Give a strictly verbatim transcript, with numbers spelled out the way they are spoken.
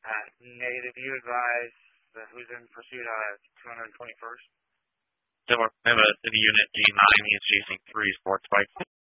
Uh, negative. You advise uh, who's in pursuit of two hundred twenty-first? So we're in the unit G nine. He's chasing three sports bikes.